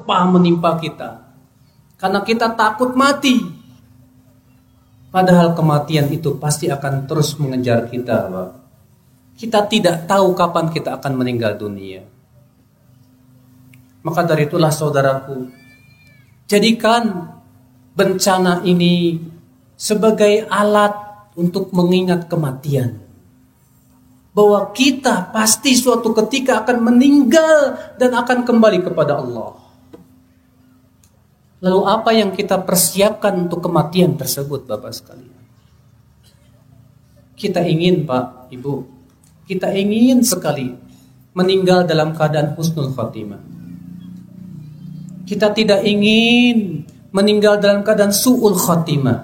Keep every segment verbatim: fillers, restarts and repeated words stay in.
gempa menimpa kita. Karena kita takut mati. Padahal kematian itu pasti akan terus mengejar kita, Pak. Kita tidak tahu kapan kita akan meninggal dunia. Maka dari itulah saudaraku, jadikan bencana ini sebagai alat untuk mengingat kematian. Bahwa kita pasti suatu ketika akan meninggal dan akan kembali kepada Allah. Lalu apa yang kita persiapkan untuk kematian tersebut, Bapak sekalian? Kita ingin, Pak, Ibu, kita ingin sekali meninggal dalam keadaan husnul khatimah. Kita tidak ingin meninggal dalam keadaan su'ul khatimah.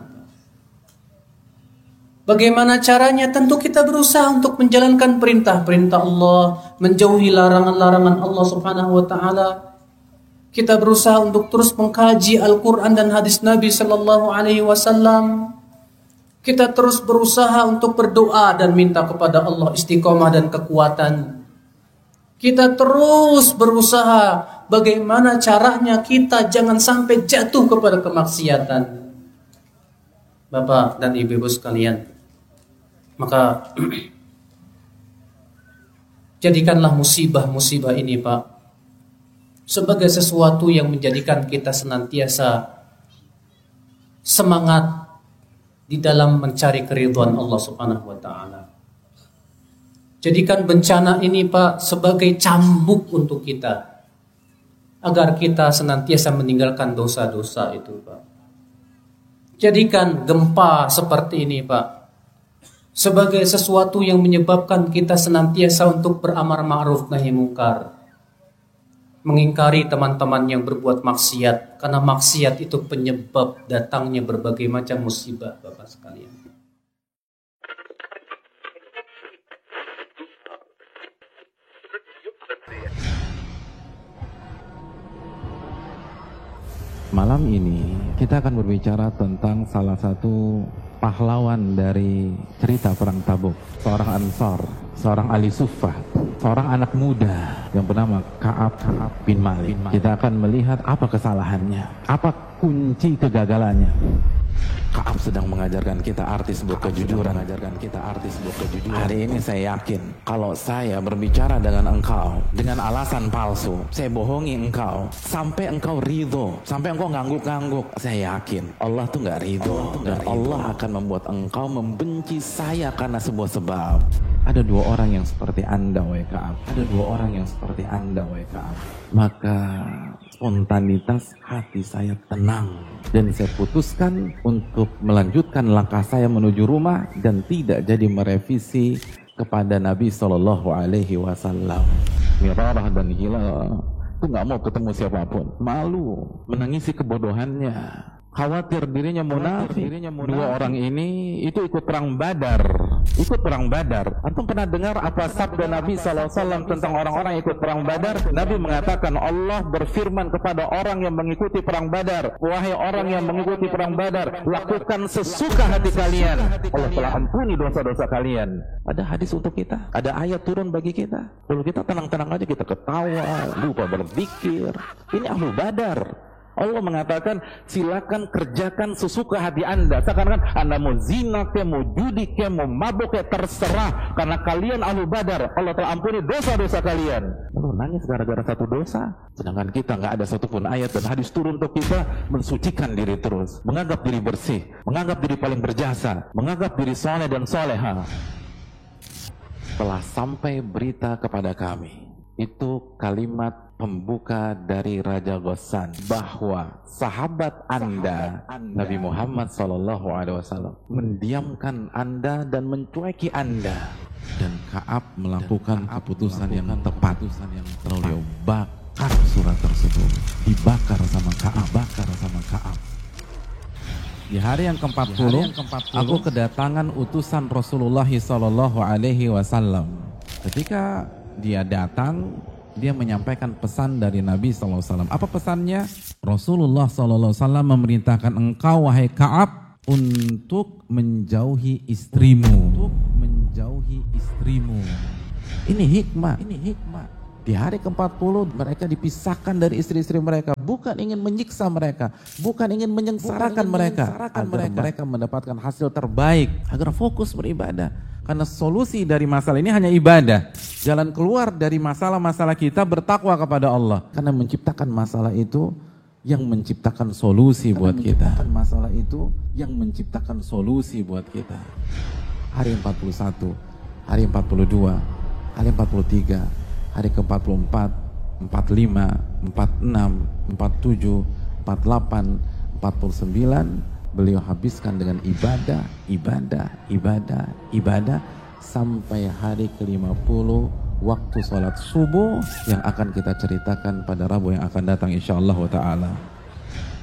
Bagaimana caranya? Tentu kita berusaha untuk menjalankan perintah-perintah Allah, menjauhi larangan-larangan Allah Subhanahu wa taala. Kita berusaha untuk terus mengkaji Al-Qur'an dan hadis Nabi sallallahu alaihi wasallam. Kita terus berusaha untuk berdoa dan minta kepada Allah istiqomah dan kekuatan. Kita terus berusaha bagaimana caranya kita jangan sampai jatuh kepada kemaksiatan. Bapak dan Ibu-ibu sekalian, maka jadikanlah musibah-musibah ini, Pak, sebagai sesuatu yang menjadikan kita senantiasa semangat di dalam mencari keridhaan Allah Subhanahu wa taala. Jadikan bencana ini, Pak, sebagai cambuk untuk kita agar kita senantiasa meninggalkan dosa-dosa itu, Pak. Jadikan gempa seperti ini, Pak, sebagai sesuatu yang menyebabkan kita senantiasa untuk beramar ma'ruf nahi mungkar, mengingkari teman-teman yang berbuat maksiat, karena maksiat itu penyebab datangnya berbagai macam musibah, Bapak sekalian. Malam ini kita akan berbicara tentang salah satu pahlawan dari cerita perang Tabuk, seorang Ansar, seorang ahli Suffah, seorang anak muda yang bernama Ka'ab bin Malik. Kita akan melihat apa kesalahannya, apa kunci kegagalannya. Ka'ab sedang mengajarkan kita arti sebuah kejujuran, mengajarkan kita arti sebuah kejujuran. Hari ini saya yakin kalau saya berbicara dengan engkau dengan alasan palsu, saya bohongi engkau sampai engkau ridho, sampai engkau ngangguk-ngangguk, saya yakin Allah tuh nggak ridho, dan Allah akan membuat engkau membenci saya karena sebuah sebab. Ada dua orang yang seperti Anda, wahai Ka'ab. Ada dua orang yang seperti Anda, wahai Ka'ab. Maka spontanitas hati saya tenang dan saya putuskan untuk melanjutkan langkah saya menuju rumah dan tidak jadi merevisi kepada Nabi Shallallahu Alaihi Wasallam. Mirarah dan Hilal itu nggak mau ketemu siapapun, malu, menangisi kebodohannya, khawatir dirinya munafik. Dua orang ini itu ikut perang Badar, ikut perang Badar. Antum pernah dengar apa sabda Nabi Sallallahu Alaihi Wasallam tentang orang-orang yang ikut perang Badar? Nabi mengatakan, Allah berfirman kepada orang yang mengikuti perang Badar, wahai orang yang mengikuti perang Badar, lakukan sesuka hati kalian, Allah telah ampuni dosa-dosa kalian. Ada hadis untuk kita, ada ayat turun bagi kita. Kalau kita tenang-tenang aja, kita ketawa, lupa berzikir. Ini ahlu Badar. Allah mengatakan silakan kerjakan sesuka hati anda, seakan-akan anda mau zina ke, mau judi ke, mau mabuk ke, terserah, karena kalian ahlu Badar, Allah telah ampuni dosa-dosa kalian. Lalu nangis gara-gara satu dosa, sedangkan kita nggak ada satupun ayat dan hadis turun untuk kita mensucikan diri terus, menganggap diri bersih, menganggap diri paling berjasa, menganggap diri soleh dan soleha. Setelah sampai berita kepada kami, itu kalimat pembuka dari Raja Ghassan bahwa sahabat anda, Nabi Muhammad Sallallahu Alaihi Wasallam, mendiamkan anda dan mencueki anda, dan Ka'ab melakukan keputusan yang tepat. Beliau bakar surat tersebut, dibakar sama Ka'ab, bakar sama Ka'ab. Di hari yang keempat puluh, aku kedatangan utusan Rasulullah Sallallahu Alaihi Wasallam. Ketika dia datang, dia menyampaikan pesan dari Nabi Sallallahu Alaihi Wasallam. Apa pesannya? Rasulullah Sallallahu Alaihi Wasallam memerintahkan engkau, wahai Ka'ab, untuk menjauhi istrimu. Untuk menjauhi istrimu. Ini hikmah. Ini hikmah. Di hari ke empat puluh mereka dipisahkan dari istri-istri mereka, bukan ingin menyiksa mereka, bukan ingin menyengsarakan mereka, agar mereka. mereka mendapatkan hasil terbaik, agar fokus beribadah. Karena solusi dari masalah ini hanya ibadah. Jalan keluar dari masalah-masalah kita bertakwa kepada Allah. Karena menciptakan masalah itu yang menciptakan solusi Karena buat kita. Masalah itu yang menciptakan solusi buat kita. Hari empat puluh satu, hari empat puluh dua, hari empat puluh tiga, hari ke empat puluh empat, empat puluh lima, empat puluh enam, empat puluh tujuh, empat puluh delapan, empat puluh sembilan, beliau habiskan dengan ibadah, ibadah, ibadah, ibadah sampai hari ke lima puluh waktu sholat subuh yang akan kita ceritakan pada Rabu yang akan datang insyaallah ta'ala.